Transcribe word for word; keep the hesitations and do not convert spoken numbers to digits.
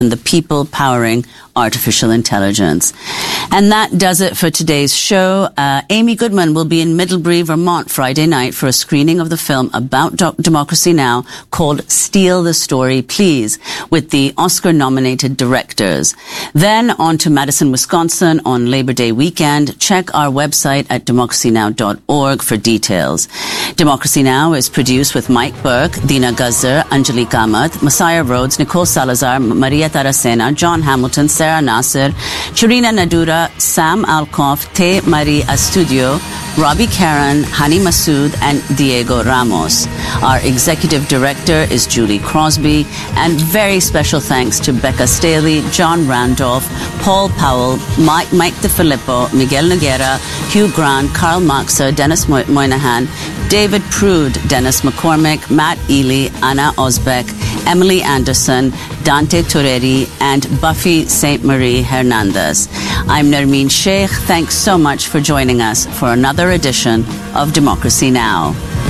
the people powering artificial intelligence. And that does it for today's show. Uh, Amy Goodman will be in Middlebury, Vermont Friday night for a screening of the film about Do- Democracy Now! Called Steal the Story, Please, with the Oscar-nominated directors. Then on to Madison, Wisconsin on Labor Day weekend. Check our website at democracy now dot org for details. Democracy Now! Is produced with Mike Burke, Dina Guzzer, Anjali Kamath, Messiah Rhodes, Nicole Salazar, Maria Taracena, John Hamilton, Sarah Nasser, Chirina Nadura, Sam Alcoff, Te Marie Astudio, Robbie Karen, Hani Masood, and Diego Ramos. Our executive director is Julie Crosby, and very special thanks to Becca Staley, John Randolph, Paul Powell, Mike, Mike DeFilippo, Miguel Noguera, Hugh Grant, Karl Marxer, Dennis Mo- Moynihan, David Prude, Dennis McCormick, Matt Ely, Anna Osbeck, Emily Anderson, Dante Toreri, and Buffy Saint Marie Hernandez. I'm Nermeen Sheikh. Thanks so much for joining us for another edition of Democracy Now!